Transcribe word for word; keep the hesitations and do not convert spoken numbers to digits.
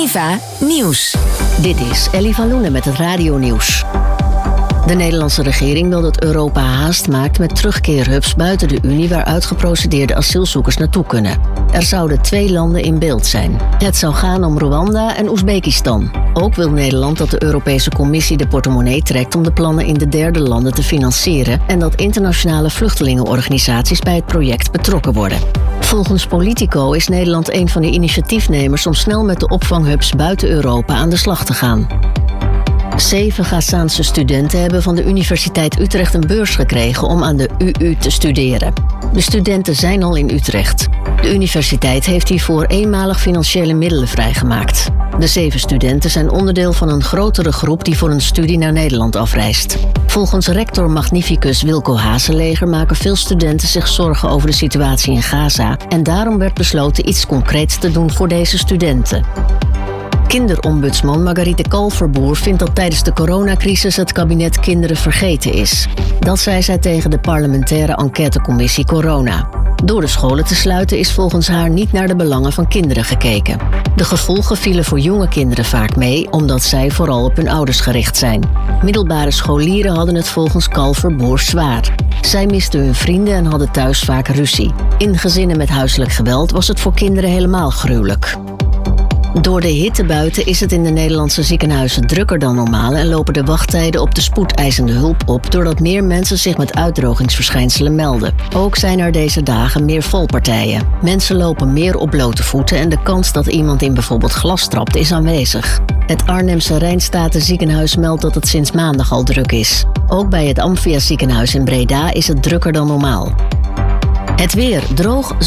Eva Nieuws. Dit is Ellie van Loenen met het Radio-nieuws. De Nederlandse regering wil dat Europa haast maakt met terugkeerhubs buiten de Unie waar uitgeprocedeerde asielzoekers naartoe kunnen. Er zouden twee landen in beeld zijn. Het zou gaan om Rwanda en Oezbekistan. Ook wil Nederland dat de Europese Commissie de portemonnee trekt om de plannen in de derde landen te financieren en dat internationale vluchtelingenorganisaties bij het project betrokken worden. Volgens Politico is Nederland een van de initiatiefnemers om snel met de opvanghubs buiten Europa aan de slag te gaan. Zeven Gazaanse studenten hebben van de Universiteit Utrecht een beurs gekregen om aan de U U te studeren. De studenten zijn al in Utrecht. De universiteit heeft hiervoor eenmalig financiële middelen vrijgemaakt. De zeven studenten zijn onderdeel van een grotere groep die voor een studie naar Nederland afreist. Volgens rector magnificus Wilco Hazeleger maken veel studenten zich zorgen over de situatie in Gaza en daarom werd besloten iets concreets te doen voor deze studenten. Kinderombudsman Margariete Kalverboer vindt dat tijdens de coronacrisis het kabinet kinderen vergeten is. Dat zei zij tegen de parlementaire enquêtecommissie Corona. Door de scholen te sluiten is volgens haar niet naar de belangen van kinderen gekeken. De gevolgen vielen voor jonge kinderen vaak mee, omdat zij vooral op hun ouders gericht zijn. Middelbare scholieren hadden het volgens Kalverboer zwaar. Zij misten hun vrienden en hadden thuis vaak ruzie. In gezinnen met huiselijk geweld was het voor kinderen helemaal gruwelijk. Door de hitte buiten is het in de Nederlandse ziekenhuizen drukker dan normaal en lopen de wachttijden op de spoedeisende hulp op doordat meer mensen zich met uitdrogingsverschijnselen melden. Ook zijn er deze dagen meer valpartijen. Mensen lopen meer op blote voeten en de kans dat iemand in bijvoorbeeld glas trapt is aanwezig. Het Arnhemse Rijnstate ziekenhuis meldt dat het sinds maandag al druk is. Ook bij het Amphia ziekenhuis in Breda is het drukker dan normaal. Het weer droog.